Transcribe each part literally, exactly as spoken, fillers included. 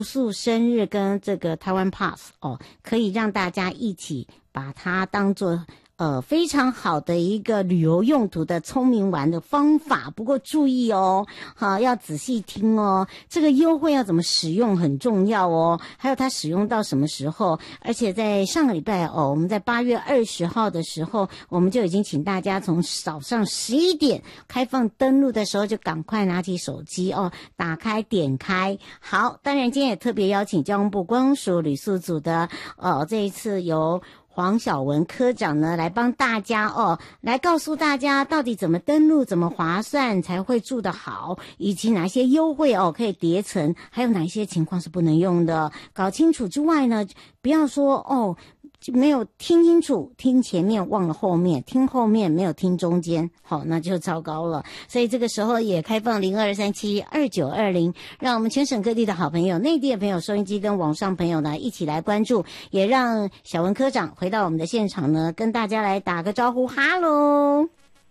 宿生日跟这个台湾 Pass 哦，可以让大家一起把它当作呃，非常好的一个旅游用途的聪明玩的方法，不过注意哦，好，要仔细听哦。这个优惠要怎么使用很重要哦，还有它使用到什么时候？而且在上个礼拜哦，我们在八月二十号的时候，我们就已经请大家从早上十一点开放登录的时候，就赶快拿起手机哦，打开点开。好，当然今天也特别邀请交通部观光署旅宿组的呃，这一次由黄晓文科长呢，来帮大家哦，来告诉大家到底怎么登录，怎么划算才会住得好，以及哪些优惠哦可以叠层，还有哪些情况是不能用的，搞清楚之外呢，不要说哦没有听清楚，听前面忘了后面，听后面没有听中间，好，那就糟糕了。所以这个时候也开放零二三七二九二零，让我们全省各地的好朋友、内地的朋友、收音机跟网上朋友呢一起来关注，也让小文科长回到我们的现场呢，跟大家来打个招呼，哈喽。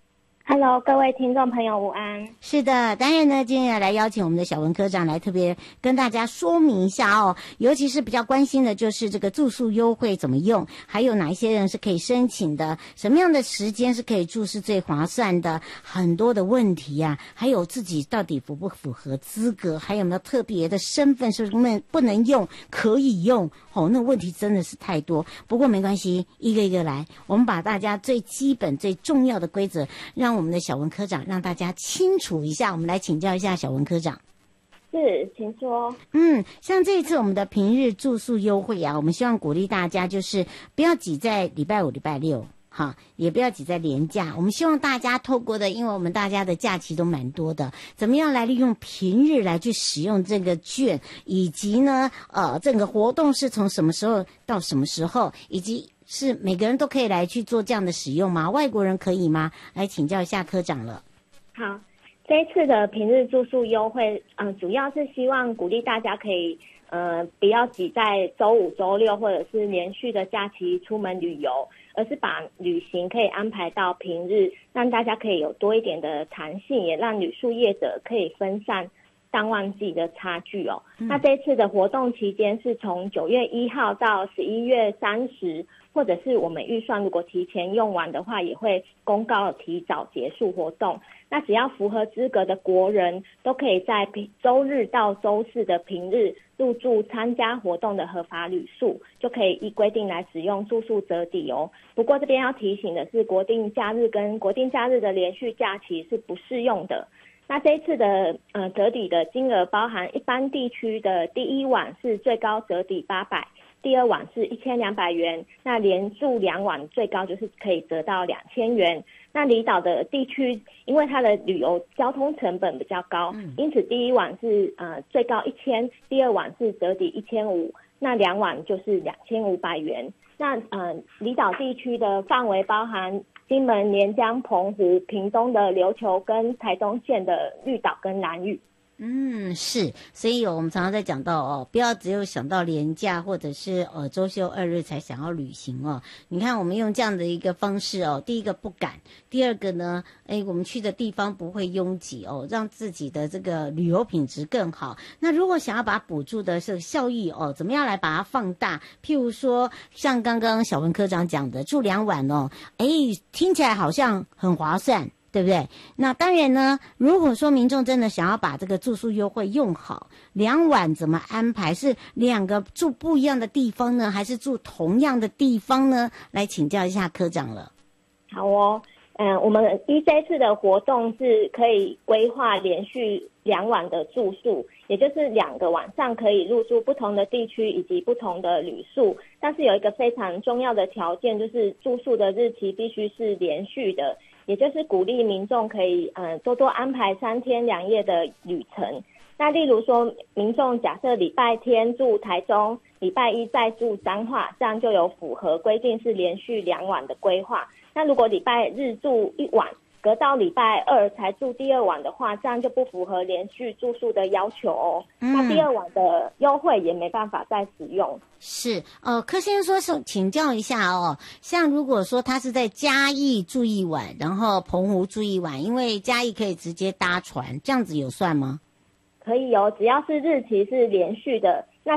Hello， 各位听众朋友，午安。 是的，当然呢，今天要来邀请我们的小文科长来特别跟大家说明一下哦，尤其是比较关心的就是这个住宿优惠怎么用，还有哪一些人是可以申请的，什么样的时间是可以住是最划算的，很多的问题啊，还有自己到底符不符合资格，还有没有特别的身份是不是不能用，可以用哦，那问题真的是太多。不过没关系，一个一个来，我们把大家最基本最重要的规则让我们的小文科长让大家清楚一下，我们来请教一下小文科长。 是，请说。 嗯，像这一次我们的平日住宿优惠啊，我们希望鼓励大家就是不要挤在礼拜五、礼拜六，哈，也不要挤在连假。我们希望大家透过的，因为我们大家的假期都蛮多的，怎么样来利用平日来去使用这个券，以及呢，呃，这个活动是从什么时候到什么时候，以及是每个人都可以来去做这样的使用吗？外国人可以吗？来请教一下科长了。 好，这一次的平日住宿优惠，呃，主要是希望鼓励大家可以，呃，不要挤在周五、周六或者是连续的假期出门旅游，而是把旅行可以安排到平日，让大家可以有多一点的弹性，也让旅宿业者可以分散淡旺季的差距哦。嗯、那这一次的活动期间是从九月一号到十一月三十。或者是我们预算如果提前用完的话，也会公告提早结束活动。那只要符合资格的国人都可以在周日到周四的平日入住参加活动的合法旅宿，就可以依规定来使用住宿折抵哦。不过这边要提醒的是，国定假日跟国定假日的连续假期是不适用的。那这一次的呃折抵的金额包含一般地区的第一晚是最高折抵八百。第二晚是一千两百元，那连住两晚最高就是可以得到两千元。那离岛的地区，因为它的旅游交通成本比较高，嗯、因此第一晚是呃最高一千，第二晚是折抵一千五，那两晚就是两千五百元。那呃离岛地区的范围包含金门、连江、澎湖、屏东的琉球跟台东县的绿岛跟兰屿。 嗯，是，所以我们常常在讲到哦，不要只有想到连假或者是呃周休二日才想要旅行哦。你看我们用这样的一个方式哦，第一个不赶，第二个呢，哎，我们去的地方不会拥挤哦，让自己的这个旅游品质更好。那如果想要把补助的这个效益哦，怎么样来把它放大？譬如说，像刚刚小文科长讲的，住两晚哦，哎，听起来好像很划算。对不对？那当然呢，如果说民众真的想要把这个住宿优惠用好，两晚怎么安排？是两个住不一样的地方呢，还是住同样的地方呢？来请教一下科长了。 好哦，嗯、呃，我们依这次的活动是可以规划连续两晚的住宿，也就是两个晚上可以入住不同的地区以及不同的旅宿，但是有一个非常重要的条件，就是住宿的日期必须是连续的。也就是鼓励民众可以呃多多安排三天两夜的旅程。那例如说，民众假设礼拜天住台中，礼拜一再住彰化，这样就有符合规定是连续两晚的规划。那如果礼拜日住一晚，隔到礼拜二才住第二晚的话，这样就不符合连续住宿的要求哦。嗯、那第二晚的优惠也没办法再使用。 是，呃，柯先生说是请教一下哦，像如果说他是在嘉义住一晚，然后澎湖住一晚，因为嘉义可以直接搭船，这样子有算吗？ 可以哦，只要是日期是连续的，